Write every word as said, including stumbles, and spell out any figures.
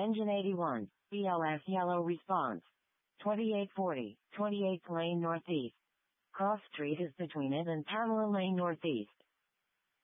Engine eighty-one, B L S yellow response. twenty-eight forty, twenty-eighth Lane Northeast. Cross Street is between it and Pamela Lane Northeast.